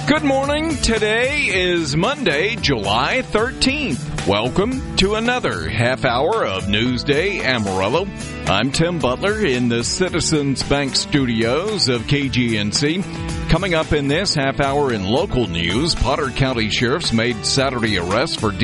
Good morning. Today is Monday, July 13th. Welcome to another half hour of Newsday Amarillo. I'm Tim Butler in the Citizens Bank studios of KGNC. Coming up in this half hour in local news, Potter County Sheriffs made Saturday arrests for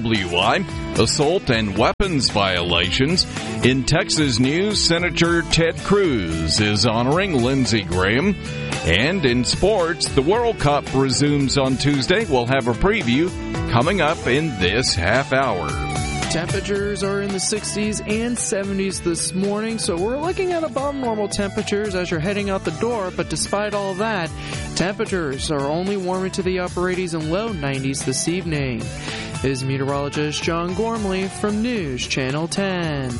DWI, assault, and weapons violations. In Texas news, Senator Ted Cruz is honoring Lindsey Graham. And in sports, the World Cup resumes on Tuesday. We'll have a preview coming up in this half hour. Temperatures are in the 60s and 70s this morning, so we're looking at above normal temperatures as you're heading out the door, but despite all that, temperatures are only warming to the upper 80s and low 90s this evening. Is meteorologist John Gormley from News Channel 10.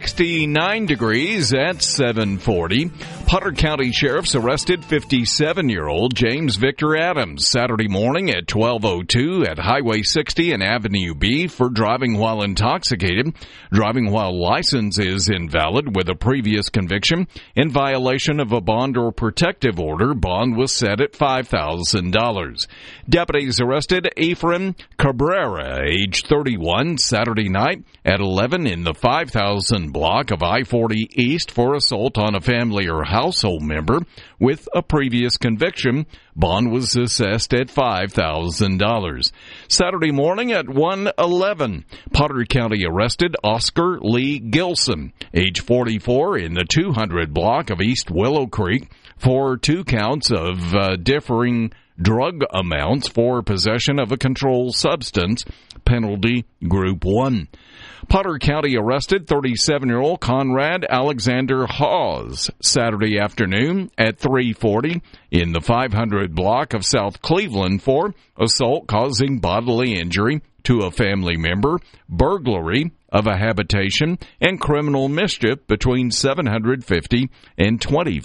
69 degrees at 7:40. Potter County Sheriffs arrested 57-year-old James Victor Adams Saturday morning at 12:02 at Highway 60 and Avenue B for driving while intoxicated. Driving while license is invalid with a previous conviction. In violation of a bond or protective order, bond was set at $5,000. Deputies arrested Ephraim Cabrera, age 31, Saturday night at 11 in the 5000 block of I-40 East for assault on a family or household member with a previous conviction. Bond was assessed at $5,000. Saturday morning at 1:11, Potter County arrested Oscar Lee Gilson, age 44, in the 200 block of East Willow Creek for 2 counts of differing drug amounts for possession of a controlled substance, penalty group 1. Potter County arrested 37-year-old Conrad Alexander Hawes Saturday afternoon at 3:40 in the 500 block of South Cleveland for assault causing bodily injury to a family member, burglary of a habitation, and criminal mischief between $750 and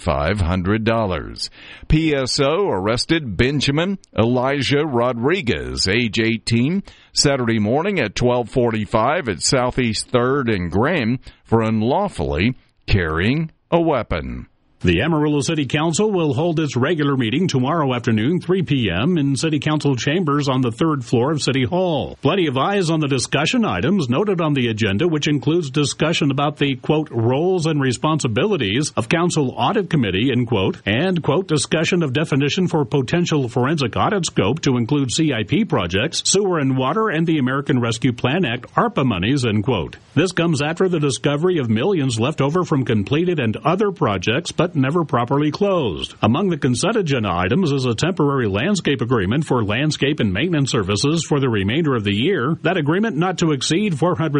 $2,500. PSO arrested Benjamin Elijah Rodriguez, age 18, Saturday morning at 12:45 at Southeast 3rd and Graham for unlawfully carrying a weapon. The Amarillo City Council will hold its regular meeting tomorrow afternoon, 3 p.m. in City Council chambers on the 3rd floor of City Hall. Plenty of eyes on the discussion items noted on the agenda, which includes discussion about the, quote, roles and responsibilities of Council Audit Committee, end quote, and, quote, discussion of definition for potential forensic audit scope to include CIP projects, sewer and water, and the American Rescue Plan Act, ARPA monies, end quote. This comes after the discovery of millions left over from completed and other projects, but never properly closed. Among the consent agenda items is a temporary landscape agreement for landscape and maintenance services for the remainder of the year. That agreement not to exceed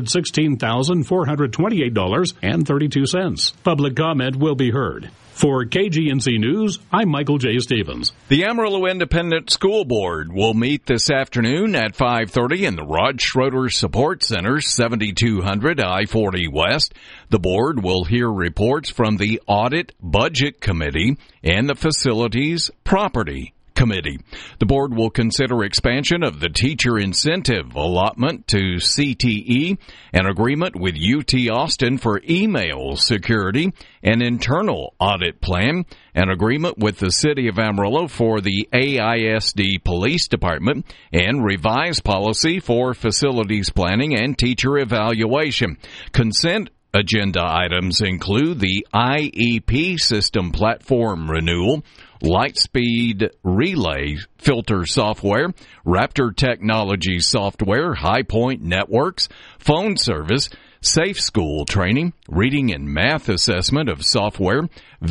$416,428.32. Public comment will be heard. For KGNC News, I'm Michael J. Stevens. The Amarillo Independent School Board will meet this afternoon at 5:30 in the Rod Schroeder Support Center, 7200 I-40 West. The board will hear reports from the Audit Budget Committee and the Facilities Property Committee. The board will consider expansion of the teacher incentive allotment to CTE, an agreement with UT Austin for email security, an internal audit plan, an agreement with the City of Amarillo for the AISD Police Department, and revised policy for facilities planning and teacher evaluation. Consent agenda items include the IEP system platform renewal, Lightspeed Relay filter software, Raptor Technology software, High Point Networks, phone service, Safe School training, reading and math assessment of software,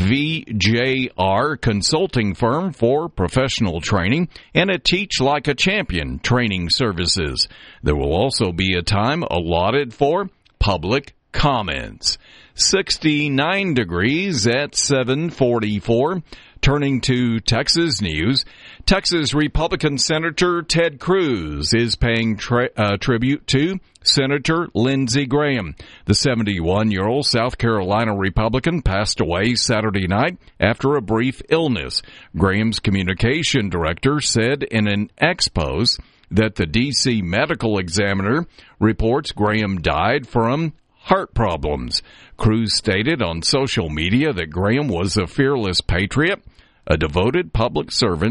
VJR consulting firm for professional training, and a Teach Like a Champion training services. There will also be a time allotted for public comments. 69 degrees at 7:44. Turning to Texas news, Texas Republican Senator Ted Cruz is paying tribute to Senator Lindsey Graham. The 71-year-old South Carolina Republican passed away Saturday night after a brief illness. Graham's communication director said in an ex-post that the D.C. medical examiner reports Graham died from heart problems. Cruz stated on social media that Graham was a fearless patriot, a devoted public servant,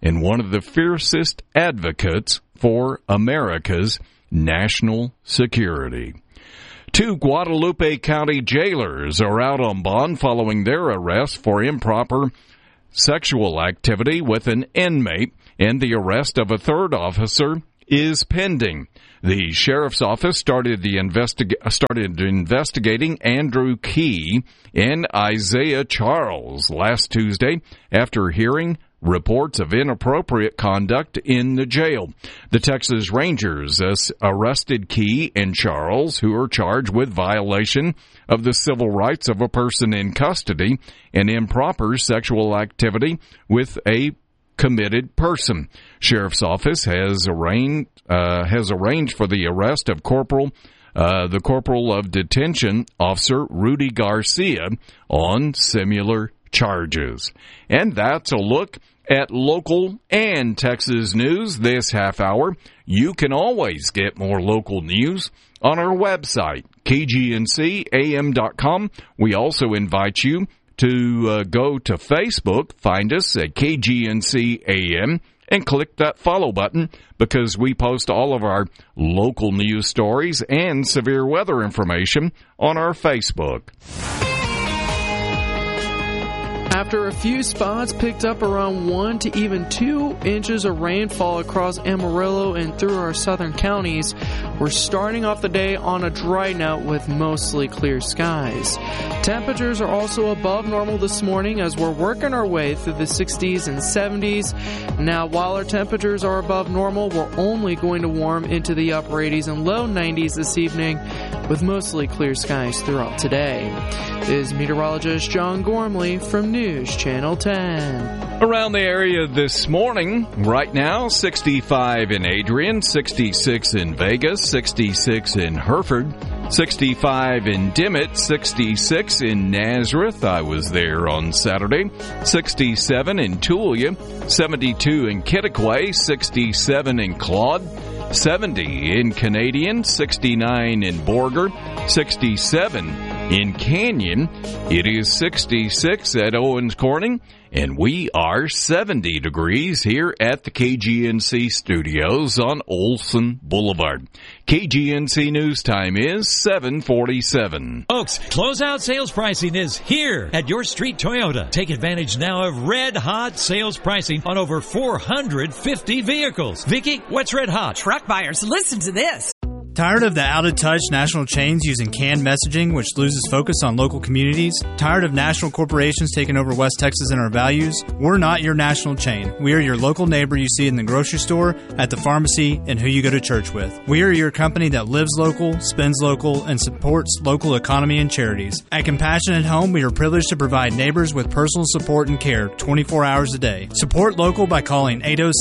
and one of the fiercest advocates for America's national security. 2 Guadalupe County jailers are out on bond following their arrest for improper sexual activity with an inmate, and the arrest of a 3rd officer is pending. The sheriff's office started investigating Andrew Key and Isaiah Charles last Tuesday after hearing reports of inappropriate conduct in the jail. The Texas Rangers arrested Key and Charles, who are charged with violation of the civil rights of a person in custody and improper sexual activity with a committed person. Sheriff's office has arranged for the arrest of the corporal of detention, Officer Rudy Garcia, on similar charges. And that's a look at local and Texas news this half hour. You can always get more local news on our website, kgncam.com. We also invite you to go to Facebook, find us at KGNC-AM, and click that follow button because we post all of our local news stories and severe weather information on our Facebook. After a few spots picked up around 1 to even 2 inches of rainfall across Amarillo and through our southern counties, we're starting off the day on a dry note with mostly clear skies. Temperatures are also above normal this morning as we're working our way through the 60s and 70s. Now, while our temperatures are above normal, we're only going to warm into the upper 80s and low 90s this evening with mostly clear skies throughout today. This is meteorologist John Gormley from News Channel 10. Around the area this morning, right now, 65 in Adrian, 66 in Vegas, 66 in Hereford, 65 in Dimmitt, 66 in Nazareth. I was there on Saturday. 67 in Tulia, 72 in Kittiquay, 67 in Claude, 70 in Canadian, 69 in Borger, 67 in Canyon. It is 66 at Owens Corning, and we are 70 degrees here at the KGNC studios on Olson Boulevard. KGNC News Time is 7:47. Folks, closeout sales pricing is here at Your Street Toyota. Take advantage now of red-hot sales pricing on over 450 vehicles. Vicky, what's red-hot? Truck buyers, listen to this. Tired of the out-of-touch national chains using canned messaging, which loses focus on local communities? Tired of national corporations taking over West Texas and our values? We're not your national chain. We are your local neighbor you see in the grocery store, at the pharmacy, and who you go to church with. We are your company that lives local, spends local, and supports local economy and charities. At Compassionate Home, we are privileged to provide neighbors with personal support and care 24 hours a day. Support local by calling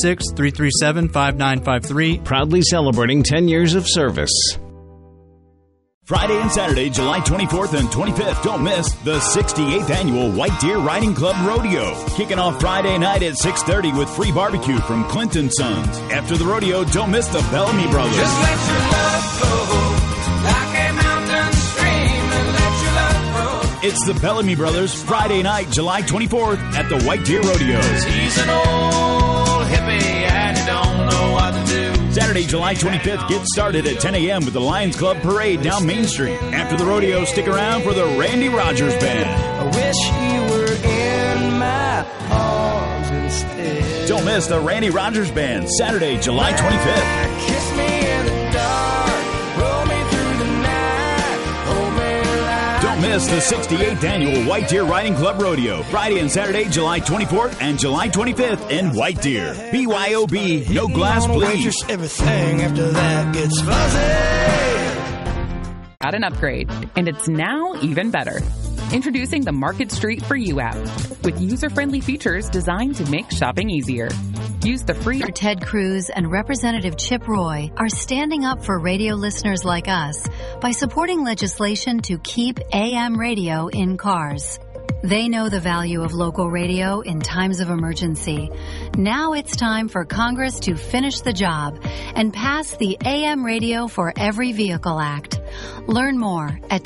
806-337-5953. Proudly celebrating 10 years of service. Friday and Saturday, July 24th and 25th. Don't miss the 68th Annual White Deer Riding Club Rodeo. Kicking off Friday night at 6:30 with free barbecue from Clinton Sons. After the rodeo, don't miss the Bellamy Brothers. Just let your love flow like a mountain stream and let your love grow. It's the Bellamy Brothers, Friday night, July 24th at the White Deer Rodeo. He's an old hippie and he don't know what to do. Saturday, July 25th, get started at 10 a.m. with the Lions Club Parade down Main Street. After the rodeo, stick around for the Randy Rogers Band. I wish he were in my arms instead. Don't miss the Randy Rogers Band, Saturday, July 25th. Kiss me in the dark, roll me through the night, hold me like Don't miss the 68th Annual White Deer Riding Club Rodeo, Friday and Saturday, July 24th and July 25th in White Deer. BYOB, no glass, please. Everything after that gets fuzzy. Got an upgrade, and it's now even better. Introducing the Market Street For You app with user-friendly features designed to make shopping easier. Use the free... Ted Cruz and Representative Chip Roy are standing up for radio listeners like us by supporting legislation to keep AM radio in cars. They know the value of local radio in times of emergency. Now it's time for Congress to finish the job and pass the AM Radio for Every Vehicle Act. Learn more at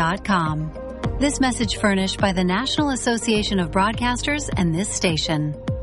dependonam.com. This message furnished by the National Association of Broadcasters and this station.